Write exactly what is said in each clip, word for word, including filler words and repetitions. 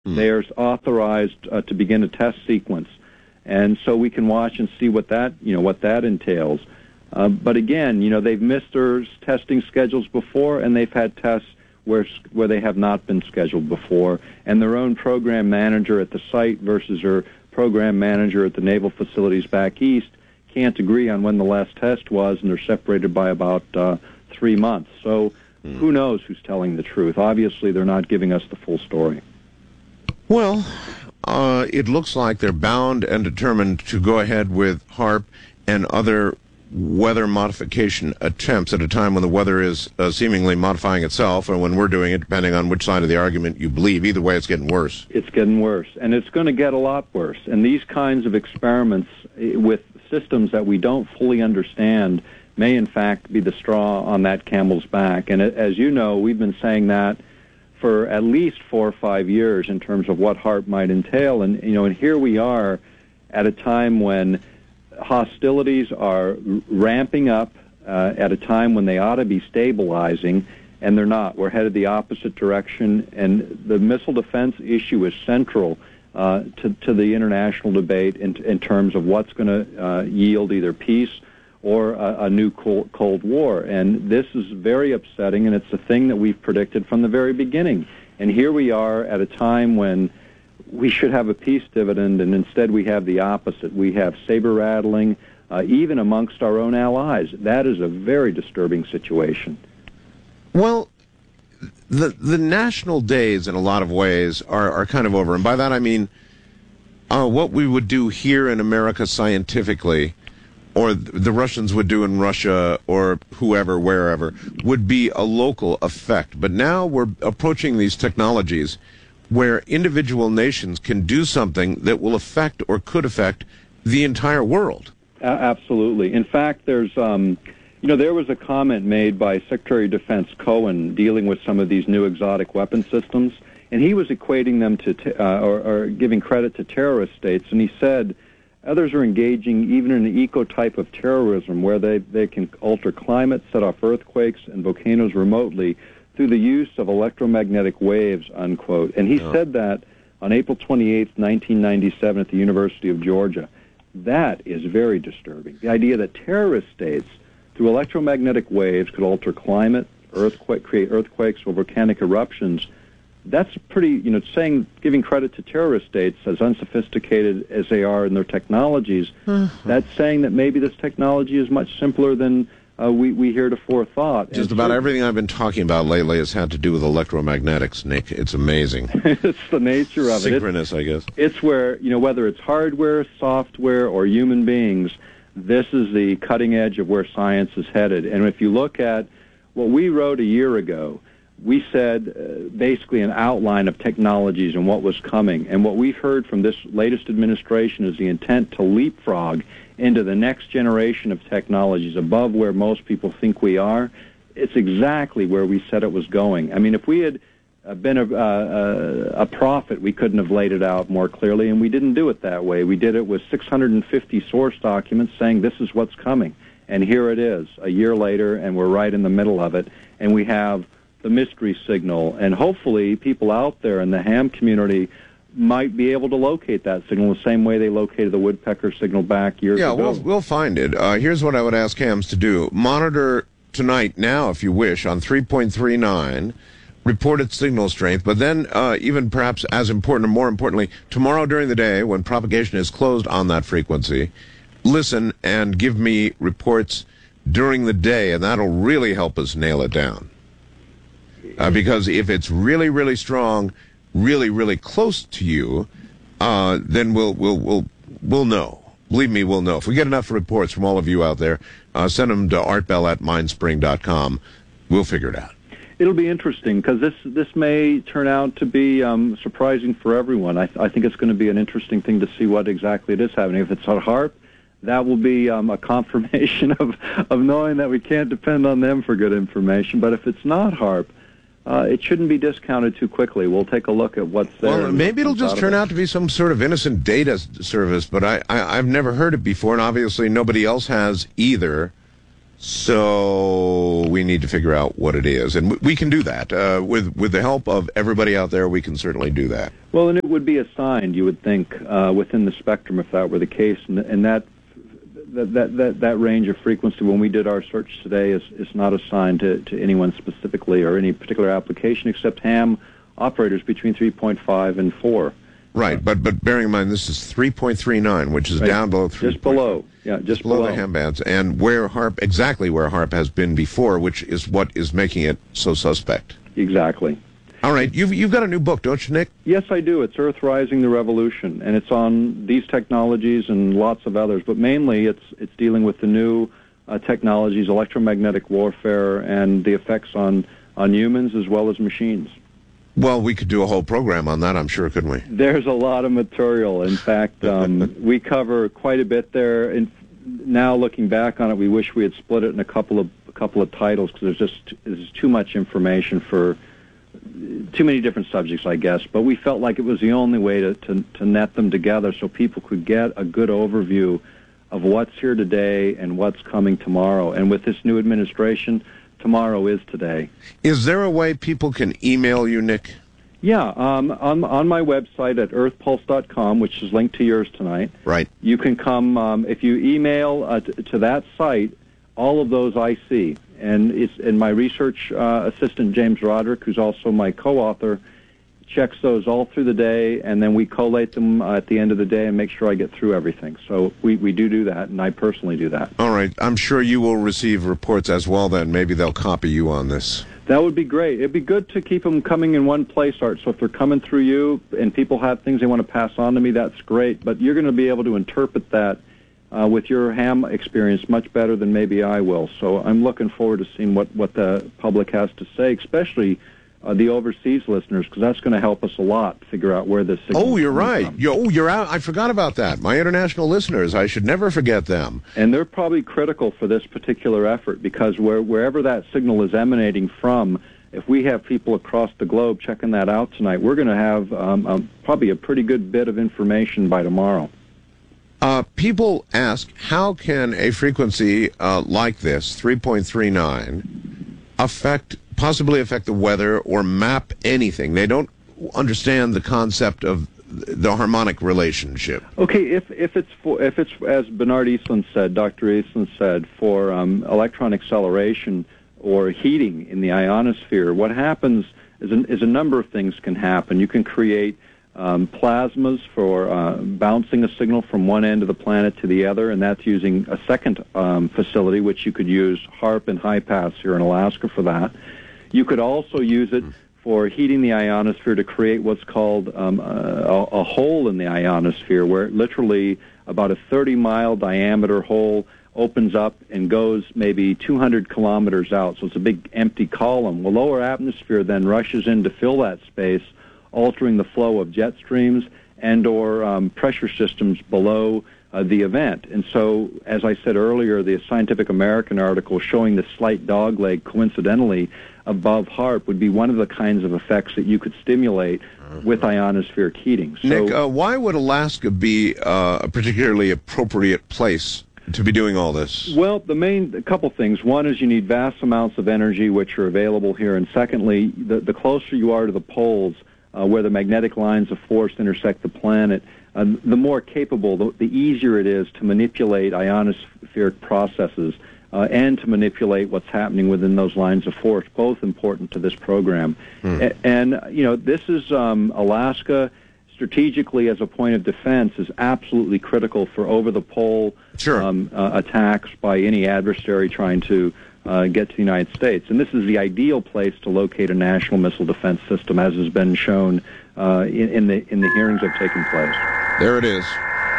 Hmm. They are authorized uh, to begin a test sequence, and so we can watch and see what that you know what that entails. Uh, but again, you know they've missed their testing schedules before, and they've had tests where where they have not been scheduled before, and their own program manager at the site versus their program manager at the naval facilities back east can't agree on when the last test was, and they're separated by about uh, three months. So hmm. who knows who's telling the truth? Obviously, they're not giving us the full story. Well, uh, it looks like they're bound and determined to go ahead with HAARP and other weather modification attempts at a time when the weather is uh, seemingly modifying itself, or when we're doing it, depending on which side of the argument you believe. Either way, it's getting worse. It's getting worse, and it's going to get a lot worse. And these kinds of experiments with systems that we don't fully understand may, in fact, be the straw on that camel's back. And as you know, we've been saying that for at least four or five years in terms of what HAARP might entail. And, you know, and here we are at a time when hostilities are ramping up uh, at a time when they ought to be stabilizing, and they're not. We're headed the opposite direction, and the missile defense issue is central uh, to, to the international debate in, in terms of what's going to uh, yield either peace or a, a new cold, cold war. And this is very upsetting, and it's a thing that we've predicted from the very beginning. And here we are at a time when we should have a peace dividend, and instead we have the opposite. We have saber-rattling, uh, even amongst our own allies. That is a very disturbing situation. Well, the the national days, in a lot of ways, are, are kind of over. And by that I mean uh, what we would do here in America scientifically, or the Russians would do in Russia, or whoever, wherever, would be a local effect. But now we're approaching these technologies where individual nations can do something that will affect or could affect the entire world. Uh, absolutely. In fact, there's, um, you know, there was a comment made by Secretary of Defense Cohen dealing with some of these new exotic weapon systems, and he was equating them to, t- uh, or, or giving credit to terrorist states, and he said others are engaging even in an eco-type of terrorism where they, they can alter climate, set off earthquakes and volcanoes remotely through the use of electromagnetic waves, unquote. And he oh. said that on April twenty-eighth, nineteen ninety-seven at the University of Georgia. That is very disturbing. The idea that terrorist states, through electromagnetic waves, could alter climate, earthquake, create earthquakes or volcanic eruptions, that's pretty, you know, saying, giving credit to terrorist states as unsophisticated as they are in their technologies, mm-hmm. that's saying that maybe this technology is much simpler than uh, we, we heretofore thought. Just and about so, everything I've been talking about lately has had to do with electromagnetics, Nick. It's amazing. It's the nature of Synchronous, it. Synchronous, I guess. It's where, you know, whether it's hardware, software, or human beings, this is the cutting edge of where science is headed. And if you look at what we wrote a year ago, we said uh, basically an outline of technologies and what was coming. And what we've heard from this latest administration is the intent to leapfrog into the next generation of technologies above where most people think we are. It's exactly where we said it was going. I mean, if we had uh, been a, uh, a prophet, we couldn't have laid it out more clearly, and we didn't do it that way. We did it with six hundred fifty source documents saying this is what's coming. And here it is, a year later, and we're right in the middle of it. And we have the mystery signal, and hopefully people out there in the ham community might be able to locate that signal the same way they located the woodpecker signal back years yeah, ago. Yeah, we'll, we'll find it. Uh, here's what I would ask hams to do. Monitor tonight now, if you wish, on three point three nine, reported signal strength, but then uh, even perhaps as important or more importantly, tomorrow during the day when propagation is closed on that frequency, listen and give me reports during the day, and that'll really help us nail it down. Uh, because if it's really, really strong, really, really close to you, uh, then we'll we'll we'll we'll know. Believe me, we'll know. If we get enough reports from all of you out there, uh, send them to artbell at mindspring dot com. We'll figure it out. It'll be interesting because this this may turn out to be um, surprising for everyone. I, th- I think it's going to be an interesting thing to see what exactly it is happening. If it's a HAARP, that will be um, a confirmation of of knowing that we can't depend on them for good information. But if it's not HAARP, Uh, it shouldn't be discounted too quickly. We'll take a look at what's there. Well, maybe it'll just turn it. out to be some sort of innocent data service, but I, I, I've never heard it before, and obviously nobody else has either. So we need to figure out what it is, and we can do that uh, with with the help of everybody out there. We can certainly do that. Well, and it would be assigned, you would think, uh, within the spectrum if that were the case, and, and that, that that that that range of frequency when we did our search today is is not assigned to, to anyone specifically or any particular application except ham operators between three point five and four. Right, but but bearing in mind this is three point three nine, which is right. down below three. Just below, yeah, just, just below, below the ham bands, and where HAARP, exactly where HAARP has been before, which is what is making it so suspect. Exactly. All right, you've you've got a new book, don't you, Nick? Yes, I do. It's Earth Rising the Revolution, and it's on these technologies and lots of others, but mainly it's it's dealing with the new uh, technologies, electromagnetic warfare, and the effects on on humans as well as machines. Well, we could do a whole program on that, I'm sure, couldn't we? There's a lot of material. In fact, um, we cover quite a bit there. And now, looking back on it, we wish we had split it in a couple of a couple of titles because there's just there's too much information for too many different subjects, I guess. But we felt like it was the only way to, to, to net them together so people could get a good overview of what's here today and what's coming tomorrow. And with this new administration, tomorrow is today. Is there a way people can email you, Nick? Yeah, um, on on my website at earth pulse dot com, which is linked to yours tonight. Right. You can come, um, if you email uh, t- to that site, all of those I see. And it's and my research uh, assistant, James Roderick, who's also my co-author, checks those all through the day, and then we collate them uh, at the end of the day and make sure I get through everything. So we, we do do that, and I personally do that. All right. I'm sure you will receive reports as well then. Maybe they'll copy you on this. That would be great. It'd be good to keep them coming in one place, Art. So if they're coming through you and people have things they want to pass on to me, that's great. But you're going to be able to interpret that uh, with your ham experience much better than maybe I will. So I'm looking forward to seeing what, what the public has to say, especially Uh, the overseas listeners, because that's going to help us a lot figure out where this signal Oh, you're right. from. You, oh, you're out. I forgot about that. My international listeners, I should never forget them. And they're probably critical for this particular effort because where, wherever that signal is emanating from, if we have people across the globe checking that out tonight, we're going to have um, um, probably a pretty good bit of information by tomorrow. Uh, people ask, how can a frequency uh, like this, three point three nine, affect possibly affect the weather or map anything? They don't understand the concept of the harmonic relationship. Okay, if if it's for, if it's as Bernard Eastlund said, Doctor Eastlund said, for um, electron acceleration or heating in the ionosphere, what happens is, an, is a number of things can happen. You can create um, plasmas for uh, bouncing a signal from one end of the planet to the other, and that's using a second um, facility, which you could use HAARP and HIPAS here in Alaska for that. You could also use it for heating the ionosphere to create what's called um, a, a hole in the ionosphere, where literally about a thirty-mile diameter hole opens up and goes maybe two hundred kilometers out. So it's a big empty column. The lower atmosphere then rushes in to fill that space, altering the flow of jet streams and or um, pressure systems below uh, the event. And so, as I said earlier, the Scientific American article showing the slight dogleg coincidentally above HAARP would be one of the kinds of effects that you could stimulate uh-huh. with ionospheric heating. So, Nick, uh, why would Alaska be uh, a particularly appropriate place to be doing all this? Well, the main a couple things. One is you need vast amounts of energy, which are available here. And secondly, the, the closer you are to the poles, uh, where the magnetic lines of force intersect the planet, uh, the more capable, the, the easier it is to manipulate ionospheric processes uh, and to manipulate what's happening within those lines of force, both important to this program. Hmm. A- and, you know, this is um, Alaska strategically as a point of defense is absolutely critical for over-the-pole sure. um, uh, attacks by any adversary trying to uh, get to the United States. And this is the ideal place to locate a national missile defense system, as has been shown uh, in, in the in the hearings that have taken place. There it is.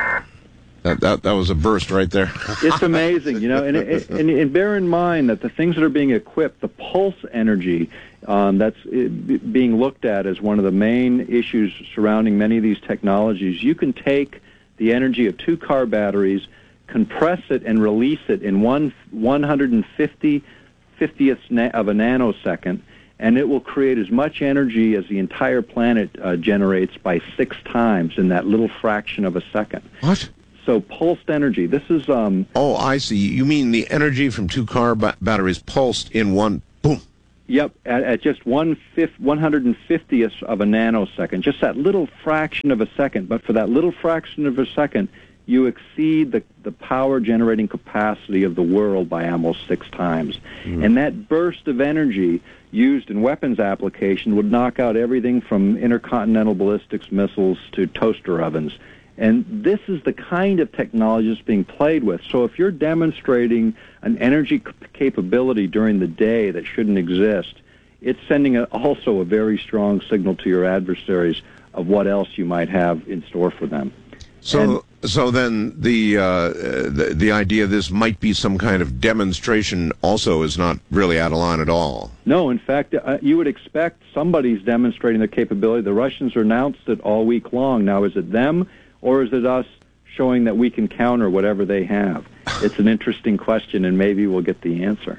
That, that, that was a burst right there. It's amazing, you know, and, and, and bear in mind that the things that are being equipped, the pulse energy um, that's being looked at as one of the main issues surrounding many of these technologies, you can take the energy of two car batteries, compress it, and release it in one one hundred fifty fiftieths of a nanosecond, and it will create as much energy as the entire planet uh, generates by six times in that little fraction of a second. What? So pulsed energy. This is um. Oh, I see. You mean the energy from two car ba- batteries pulsed in one boom? Yep, at, at just one fifth, one hundred fiftieth of a nanosecond, just that little fraction of a second. But for that little fraction of a second, you exceed the, the power-generating capacity of the world by almost six times. Mm. And that burst of energy used in weapons application would knock out everything from intercontinental ballistics missiles to toaster ovens. And this is the kind of technology that's being played with. So if you're demonstrating an energy c- capability during the day that shouldn't exist, it's sending a, also a very strong signal to your adversaries of what else you might have in store for them. So, and, so then the, uh, the the idea this might be some kind of demonstration also is not really out of line at all. No, in fact, uh, you would expect somebody's demonstrating their capability. The Russians announced it all week long. Now, is it them? Or is it us showing that we can counter whatever they have? It's an interesting question, and maybe we'll get the answer.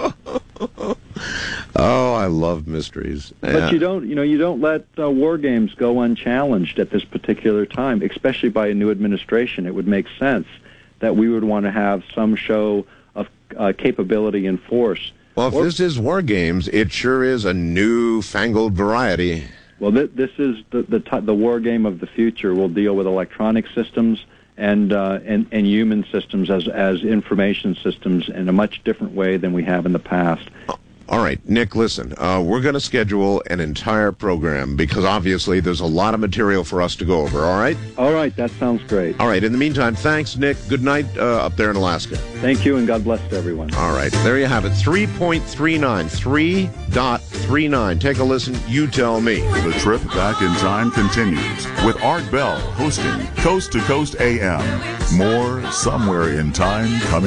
Oh, I love mysteries. But yeah. you don't, you know, you don't let uh, war games go unchallenged at this particular time, especially by a new administration. It would make sense that we would want to have some show of uh, capability and force. Well, if or, this is war games, it sure is a new-fangled variety. Well, th- this is the the, t- the war game of the future. We'll deal with electronic systems and uh, and and human systems as as information systems in a much different way than we have in the past. All right, Nick, listen, uh, we're going to schedule an entire program because obviously there's a lot of material for us to go over, all right? All right, that sounds great. All right, in the meantime, thanks, Nick. Good night uh, up there in Alaska. Thank you, and God bless to everyone. All right, there you have it, three point three nine, three point three nine. Take a listen, you tell me. The trip back in time continues with Art Bell hosting Coast to Coast A M. More somewhere in time coming.